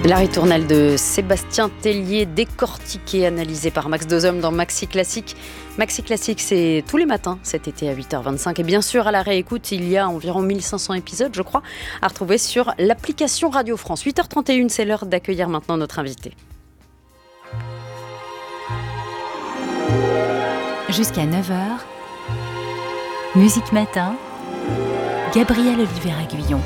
La ritournelle de Sébastien Tellier, décortiquée, analysée par Max Dozum dans Maxi Classique. Maxi Classique, c'est tous les matins cet été à 8h25. Et bien sûr, à la réécoute, il y a environ 1500 épisodes, je crois, à retrouver sur l'application Radio France. 8h31, c'est l'heure d'accueillir maintenant notre invité. Jusqu'à 9h, Musique Matin, Gabriel Olivier-Aguillon.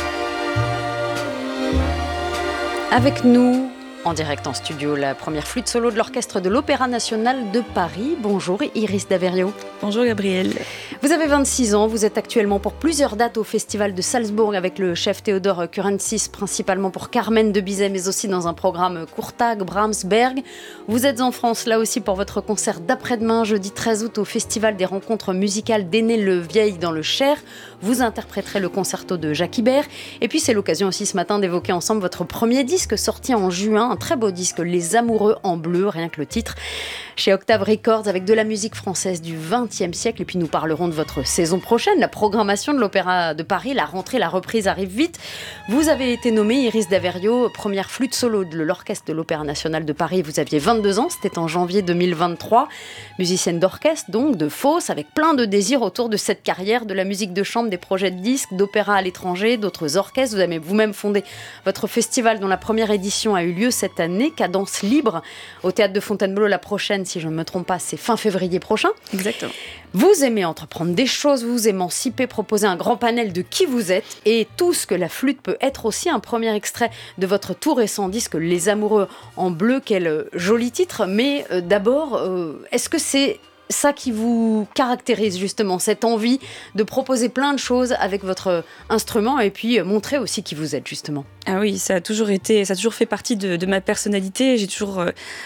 Avec nous, en direct en studio, la première flûte solo de l'Orchestre de l'Opéra National de Paris. Bonjour Iris Daverio. Bonjour Gabriel. Vous avez 26 ans, vous êtes actuellement pour plusieurs dates au Festival de Salzbourg avec le chef Théodore Kurensis, principalement pour Carmen de Bizet, mais aussi dans un programme Courtag, Brahms, Berg. Vous êtes en France, là aussi, pour votre concert d'après-demain, jeudi 13 août, au Festival des rencontres musicales d'Aîné-le-Vieil dans le Cher. Vous interpréterez le concerto de Jacques Ibert. Et puis, c'est l'occasion aussi ce matin d'évoquer ensemble votre premier disque sorti en juin, un très beau disque, Les Amoureux en bleu, rien que le titre, chez Octave Records, avec de la musique française du XXe siècle. Et puis, nous parlerons de votre saison prochaine, la programmation de l'Opéra de Paris, la rentrée, la reprise arrive vite. Vous avez été nommée, Iris Daverio, première flûte solo de l'Orchestre de l'Opéra National de Paris. Vous aviez 22 ans, c'était en janvier 2023. Musicienne d'orchestre, donc, de fosse, avec plein de désirs autour de cette carrière, de la musique de chambre, des projets de disques, d'opéra à l'étranger, d'autres orchestres. Vous avez vous-même fondé votre festival dont la première édition a eu lieu cette année, Cadence Libre, au Théâtre de Fontainebleau. La prochaine, si je ne me trompe pas, c'est fin février prochain. Exactement. Vous aimez entreprendre des choses, vous émanciper, proposer un grand panel de qui vous êtes et tout ce que la flûte peut être aussi. Un premier extrait de votre tout récent disque, Les Amoureux en bleu, quel joli titre. Mais d'abord, est-ce que c'est ça qui vous caractérise justement, cette envie de proposer plein de choses avec votre instrument et puis montrer aussi qui vous êtes justement? Ah oui, ça a toujours fait partie de ma personnalité. J'ai toujours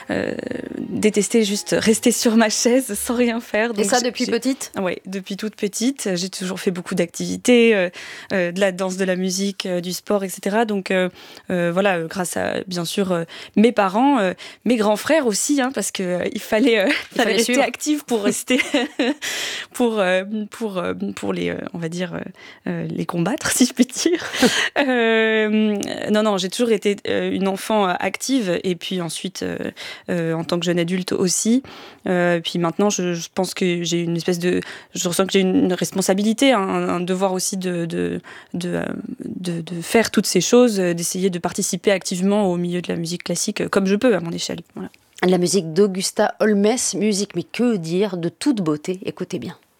détesté juste rester sur ma chaise sans rien faire. Donc et ça depuis petite? Oui, depuis toute petite. J'ai toujours fait beaucoup d'activités, de la danse, de la musique, du sport, etc. Donc voilà, grâce à bien sûr mes parents, mes grands frères aussi, hein, parce que il fallait rester actif pour rester pour les on va dire les combattre, si je puis dire. Non, j'ai toujours été une enfant active et puis ensuite en tant que jeune adulte aussi. Puis maintenant, je pense que j'ai une espèce de, je ressens que j'ai une responsabilité, un devoir aussi de faire toutes ces choses, d'essayer de participer activement au milieu de la musique classique comme je peux à mon échelle. Voilà. La musique d'Augusta Holmès, musique, mais que dire, de toute beauté. Écoutez bien.